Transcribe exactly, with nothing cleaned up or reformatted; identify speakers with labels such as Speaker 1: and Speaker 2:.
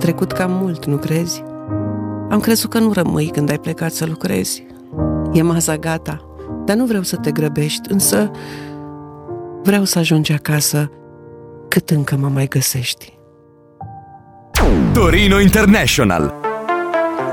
Speaker 1: trecut cam mult, nu crezi? Am crezut că nu rămâi când ai plecat să lucrezi. E masa gata, dar nu vreau să te grăbești, însă vreau să ajungi acasă cât încă mă mai găsești.
Speaker 2: Torino International.